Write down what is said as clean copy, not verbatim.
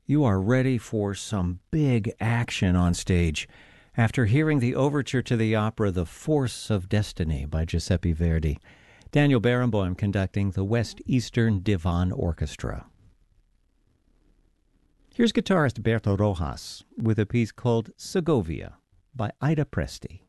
You are ready for some big action on stage after hearing the overture to the opera The Force of Destiny by Giuseppe Verdi. Daniel Barenboim conducting the West Eastern Divan Orchestra. Here's guitarist Berto Rojas with a piece called Segovia by Ida Presti.